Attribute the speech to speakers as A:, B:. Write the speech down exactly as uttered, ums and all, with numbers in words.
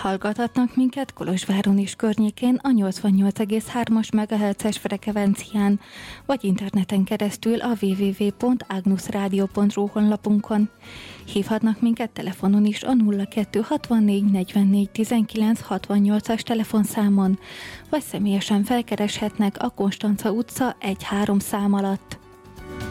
A: Hallgathatnak minket Kolozsváron és környékén a nyolcvannyolc egész hármas megahertzes frekvencián, vagy interneten keresztül a double-u double-u double-u pont agnusradio pont ru honlapunkon. Hívhatnak minket telefonon is a nulla kettő hatvannégy negyvennégy tizenkilenc hatvannyolcas telefonszámon, vagy személyesen felkereshetnek a Konstanca utca egy három szám alatt.